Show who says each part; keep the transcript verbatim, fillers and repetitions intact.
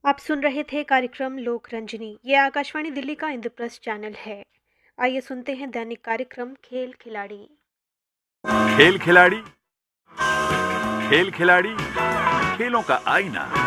Speaker 1: आप सुन रहे थे कार्यक्रम लोक रंजनी। ये आकाशवाणी दिल्ली का इंद्रप्रस्थ चैनल है। आइए सुनते हैं दैनिक कार्यक्रम खेल खिलाड़ी।
Speaker 2: खेल खिलाड़ी खेल खिलाड़ी खेलों का आईना।